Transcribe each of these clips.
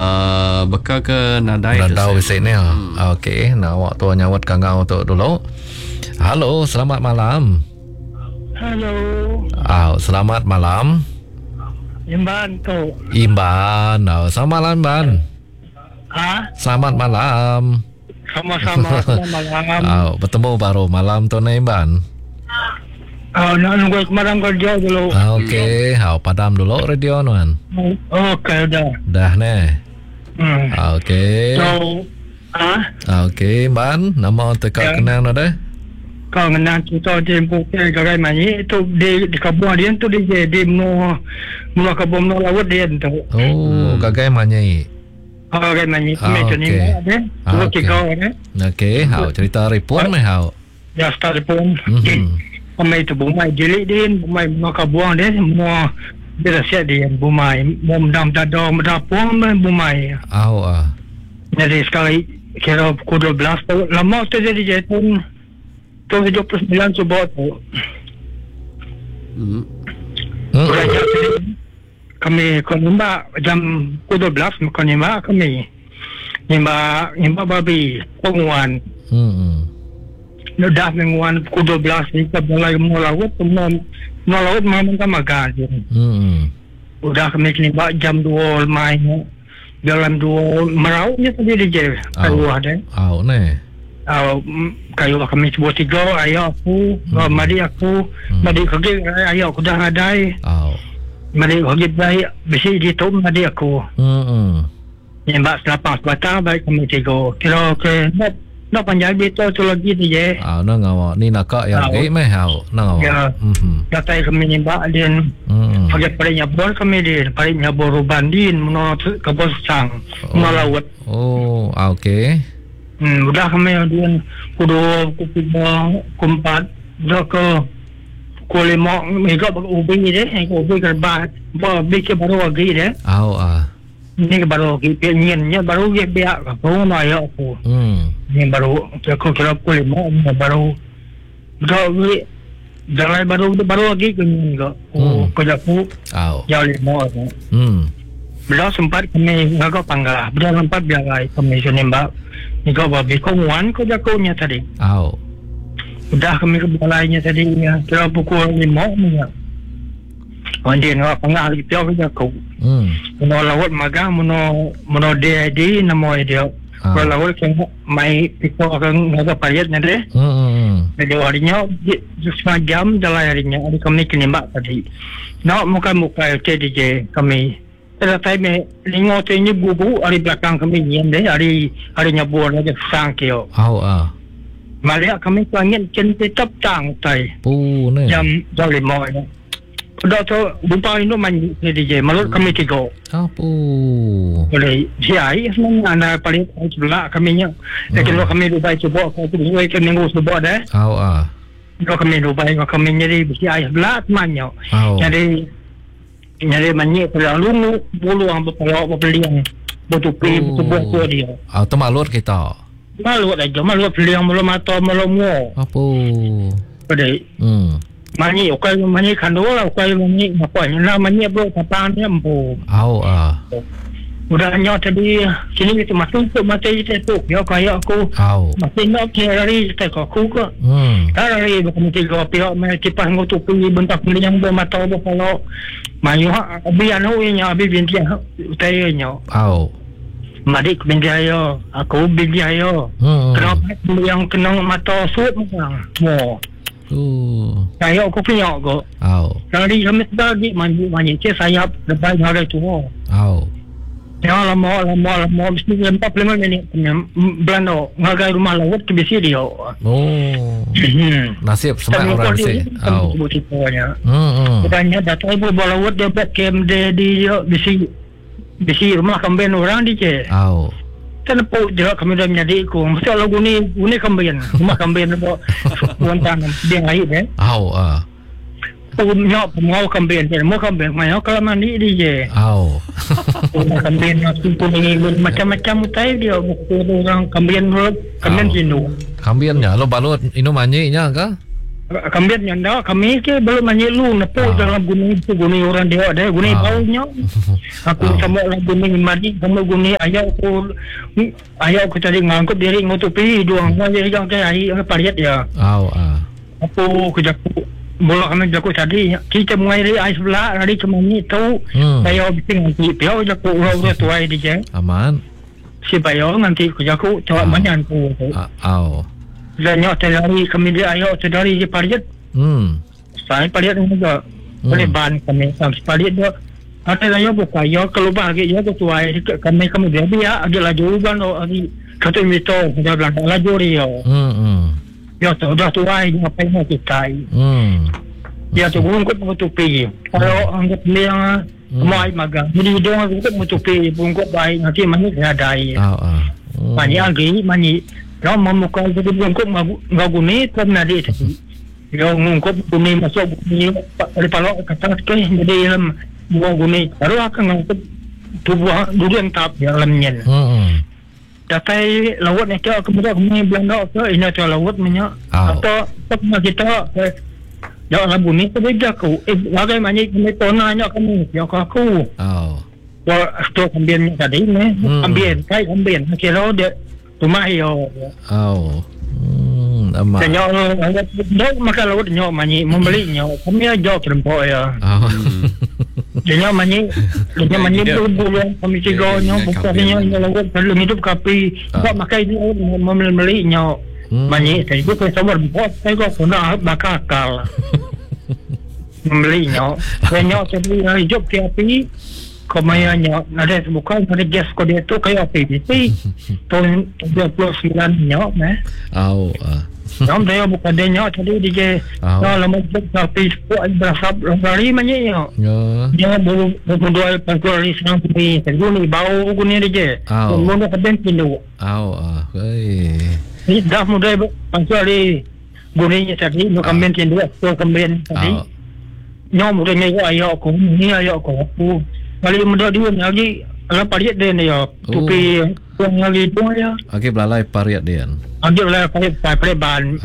Bekal ke nadai bisik ni. Okey, nak awak tu nyawat kangau tu dulu. Halo, selamat malam. Halo. Selamat malam. Imban tu. Imban. Selamat malam, Imban. Selamat malam. Sama-sama. Selamat malam. Bertemu baru malam tu ni, Imban. Nak nunggu kemarin kerja dulu. Okey, padam dulu radio nuan. Okey, dah. Dah ni. Okey. So, okey, Imban, nama tekak kenal ada? Kau kenal kita di Bukit Garai Manyi tu di kampung dia tu di mula kampung mula laut dia tu. Gagai Manyi. Garai Manyi macam ni ada. Okey kau ada. Okey, cerita report mai Ya start report. Pemain tu bumai jelik din, bumai maka buang dia semua dia siap dia bumai, mendam dada mendapung bumai. Jadi sekali kira pukul 12 tu lama tu jadi jatuh tu 79 coba tu. Kami konimba jam pukul 12 konimba kami nimba babi penguan. Dah mingguan pukul 12 ni kita mulai laut memang makan je. Udah kami kini jam 2 main dalam 2 merautnya tadi je kayu ada. Kayu kami sebut 3 ayah aku, madi aku, madi kerja ayah aku dah ada. Madi kerja baik besi di tu madi aku. Nyembak selepas batang baik kami 3. Kira ke nak panjang betul tu lagi tu je. Nak ngawak ni nak kak yang gay meh nak ngawak. Ya. Datai kami nimba din. Pakai pada nyabor kami din, pada nyabor ruban din, menolak kebun sang, menolak. Okey. Udah kami din kudu kumpat dah ke kulima mega ubi deh, ubi kerbat, bikin baru lagi deh. Ni baru nyennya baru dia biak baru naya aku. Ni baru aku kira kulima baru dah baru lagi kunyin ke. Kerja aku jauh lima. Bila sempat kami ngagak panggah, bila sempat biarai kami senembak. Ni kau babi konguan kerja aku nya tadi. Udah kami ke balainya tadi kira pukul 5 ni. Dia nak pengah lagi piau kerja aku. Meno laut magang meno dia di nama dia. Kalau laut kan mai pikir kan agak payat ni deh. Jadi harinya setengah jam jalan harinya. Hari kami kenembak tadi. Nak muka je kami. Pada time lingo tu ini bubu hari belakang kami ni deh. Hari nyabur aja sang kio. Malah kami angin tetap tang tai. Jam 5 ni. Dah tu bupa itu mandi DJ malut kami 3. Boleh siai sebenarnya anda paling sebelah kami nya. Kalau kami Dubai coba kau tu dua ke minggu coba dah. Kalau kami Dubai kami jadi siai sebelah temannya. Jadi mandi terlalu bulu ang berpeliang bertupi bertubuh tu dia. Tu malut kita. Malut aja malut peliang malut mata malut muo. Boleh. Mani mani kandol mani apa nak mani bro tapang dia empu. Udah nyot tadi sini itu masuk mati itu dia kaya aku. Masih nak cari aku ke. Hari bukan tiga pihak mai kipas ngutuk pergi bentak yang bermata kalau mayu biar nya binti utayanya. Madik binti ayo aku binti ayo. Kenapa yang kena mata sud macam. Saya aku punya ko. Kali kami lagi mandi saya lepas hari tu. Ya lama mesti 45 minit belanda ngagai rumah laut ke besi dia. Nasib semua orang besi. Katanya datang ibu bola laut dia buat kem di besi rumah kambing orang di je. Kan dia kami dah menjadi ku mesti lagu ni kambing rumah kambing apa wantan dia lahir nyok mau kambing mai kalau mandi di je kambing macam-macam utai dia orang kambing jenuh kambingnya lo balut inu manyi nya ka Kambing yang dah kami ke belum menyilu nepuk dalam gunung itu gunung orang dia ada gunung baunya. Aku sama orang gunung mati sama gunung ayah aku tadi ngangkut diri ngutupi dua orang jadi yang kayak pariat ya. Aku kejaku bola kami jaku tadi kita mulai dari ais belah dari cuma ni tahu saya bising nanti piau jaku orang tua di je. Aman. Si piau nanti kejaku coba banyak tu. Dan nyok terlari kami dia ayah terlari di pariat. Saya pariat juga. Boleh ban kami sampai pariat dia. Ada ayah buka ayah kalau bahagia dia tu tuai kami dia ada laju ban lagi satu meter dia bilang laju dia. Dia tu dah tuai apa yang kita. Dia tu bungkut menutupi. Kalau anggap dia mai magang. Jadi dia bungkut menutupi bungkut baik nanti mana ada air. Banyak lagi banyak. Kalau memukau jadi bungkut ngaguni pernah dia tadi. Dia ngungkut guni masuk guni kalau kata ke jadi dalam dua guni baru akan ngungkut tubuh durian tap dalamnya. Datai laut ni ke kemudian guni Belanda ke ini tu laut punya atau pernah kita jangan guni tu dia aku bagai mana kami tonanya kami yang aku. Kalau kambing tadi ni kambing kira dia rumah yo. Dan nyok makan laut nyok mani membeli nyok kami aja kerempok ya. Dan nyok mani bulan kami tiga nyok bukannya laut perlu hidup kapi buat makan itu membeli nyok mani saya itu sama buat saya kok pernah bakal membeli nyok dan nyok jadi hidup kapi komayanya ada bukan ada gas kode itu kayak PVC tahun 29 nyok Nam dia bukan dia nyok tadi dia lama tapi berasap lari banyak nyok dia baru berdua pagi senang pergi terguni bau guni dia mula kadang pindu ni dah mudah pagi guni tadi nu kambing pindu tu kambing tadi nyok mudahnya ayah aku ni ayah aku kali mudah dia lagi ala pariat dia ni ya tupi yang lagi tu ya okey belalai pariat dia ambil pariat ban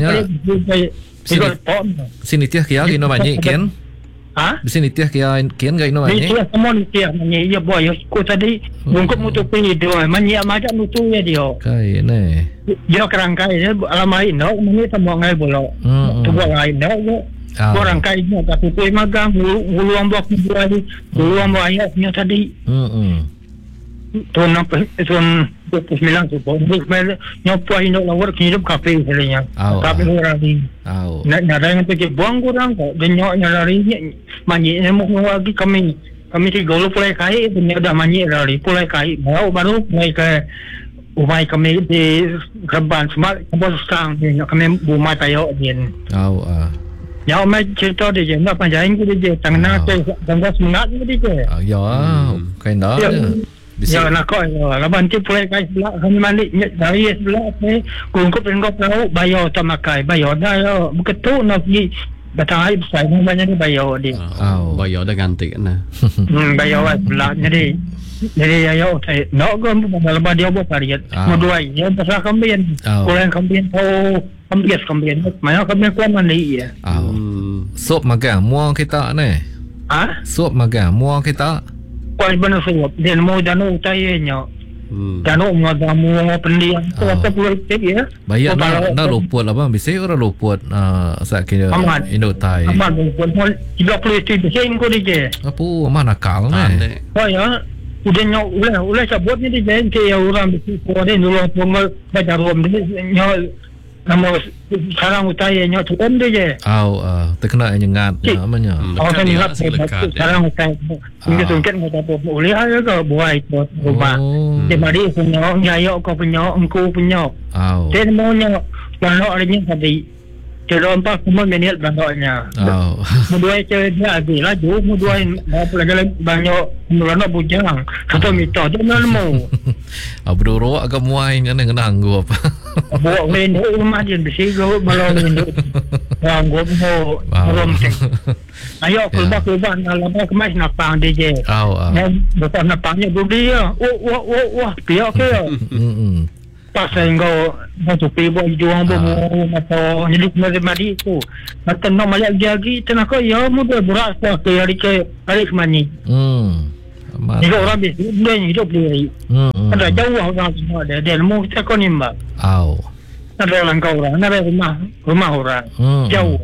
sini tiah kia ino banyak kian sini tiah kia kian ga ino banyak ni tiah semua ni tiah ni ya boy aku tadi bungkuk mutupi dia banyak macam mutu ya dia kai ni dia kerangkai dia alamai no ni semua ngai bolok tu buat ngai no orang kaya tapi tu magang hulu ambak hulu ambak ayatnya tadi tuan apa tuan 29 tu nyopo hidup lawar hidup kafe sebenarnya kafe orang ni nak yang pergi buang kurang kok dan nyoknya lari manyi mau lagi kami tiga lu pulai kaya punya dah manyi lari pulai kaya baru mulai ke umai kami di Keban Semak Kebun Sang kami rumah tayo din Yang mai cerita dia nak panjang dia tengah tengah semangat dia. Ya, kain dah. Ya nak kau laban tu pulai kai sebelah kami malik dari sebelah ni kungkup dengan kau bayar tamakai bayar dah bukan tu nak pergi batai besar banyak dia bayar dia. Bayar dah ganti kan. Bayar sebelah jadi ayo saya nak gam lepas dia buat pariat muduai dia pasal kambing kurang kambing kambing mana kambing kuat mandi ya sop magang muang kita ni sop magang muang kita kuat benar sop dia mau danu tayanya danu muang pendiam tu apa pula ya bayar dah luput apa bisa orang luput sakit Indo Thai amat luput 30 sen ko dia apa mana nakal ni oh ya udah nyok ulah sabut ni dia dia orang besi kode dulu pun baca rom dia nyok nama sekarang utaya nyok tu kan dia terkena nyengat namanya kan nyengat sekarang utaya ini sungket kita boleh ada ke buai tu rumah dia mari punya nyayok kau punya engkau punya dia mau nyok kalau orangnya tadi terompak semua minit bandoknya. Muduai dia lagi laju, muduai pelajaran banyak mulanya bujang. Satu meter dia mau. Berdoro agak muai kan dengan anggup. Bawa window rumah dia besi go balon window. Anggup mau romtek. Ayo keluar lama kemas napang dia. Bukan napangnya dia. Wah, piak ke. pasal kau tu buat juang atau hidup madi tu mata no malak lagi tenako ya mudah berat ke hari kemani ni orang dia hidup dia ada jauh orang semua dia mau kita kau nimba ada orang kau orang ada rumah orang jauh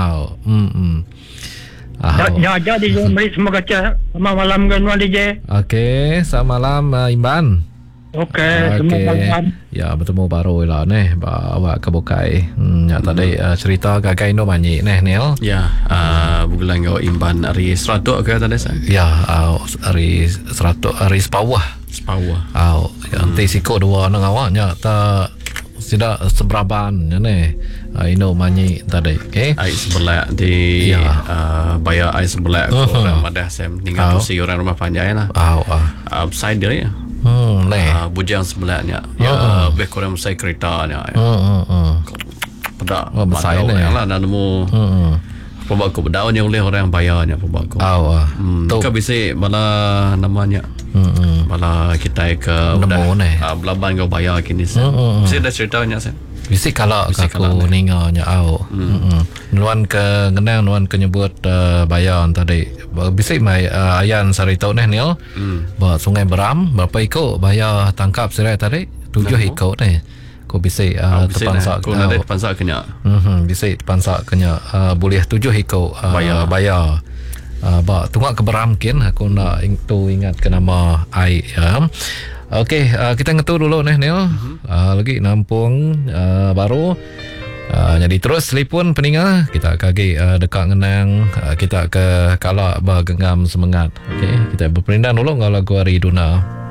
ya jadi mari semua kaca malam kan DJ. Okey, selamat malam Imban. Okey, selamat malam. Ya, bertemu baru lah nih awak ke Bokai. Ya tadi cerita gagai no manyi nih Neil. Ya, bukan kau Imban hari 100 ke tadi saya. Ya, hari 100 hari sepawah. Nanti siko dua nang awaknya tak tidak seberaban ni ino manyi tadi. Okey. Ai sebelah di bayar ai sebelah orang madah saya tinggal kursi orang rumah panjang lah. Side dia ya. Bujang sebelahnya. Ya bekorang saya keretanya. Pedak besar ni lah dan nemu pembako berdaun yang oleh orang bayarnya pembako. Kau bisa malah namanya. Malah kita ke Belaban kau bayar kini saya. Bisa dah ceritanya saya. Bisa kalau aku ninganya nuan ke ngenang nuan ke nyebut bayar tadi. Bisa mai ayan sarito nih Neil. Ba Sungai Beram berapa ikut bayar tangkap serai tadi 7 ikut nih. Kau bisa terpangsa kau ada terpangsa kena. Bisa terpangsa kena boleh 7 ikut bayar. Ba tunggu ke Beram kin aku nak ingat ke nama ai ya. Okey, kita ngetu dulu nih Neil. Lagi nampung baru. Jadi terus telefon peninga kita kaki dekat ngenang kita ke kalak bagengam semangat. Okey, kita berperindah dulu kalau lagu Hari Duna.